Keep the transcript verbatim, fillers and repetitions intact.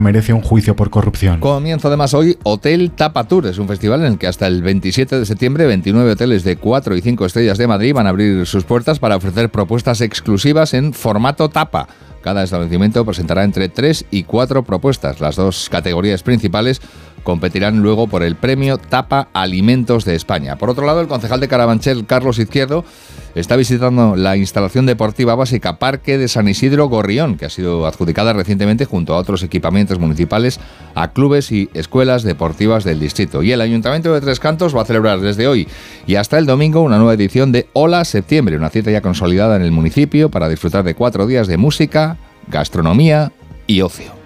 merece un juicio por corrupción. Comienza además hoy Hotel Tapa Tour. Es un festival en el que hasta el veintisiete de septiembre veintinueve hoteles de cuatro y cinco estrellas de Madrid van a abrir sus puertas para ofrecer propuestas exclusivas en formato tapa. Cada establecimiento presentará entre tres y cuatro propuestas. Las dos categorías principales competirán luego por el premio Tapa Alimentos de España. Por otro lado, el concejal de Carabanchel, Carlos Izquierdo, está visitando la instalación deportiva básica Parque de San Isidro Gorrión, que ha sido adjudicada recientemente junto a otros equipamientos municipales a clubes y escuelas deportivas del distrito. Y el Ayuntamiento de Tres Cantos va a celebrar desde hoy y hasta el domingo una nueva edición de Hola Septiembre, una cita ya consolidada en el municipio para disfrutar de cuatro días de música, gastronomía y ocio.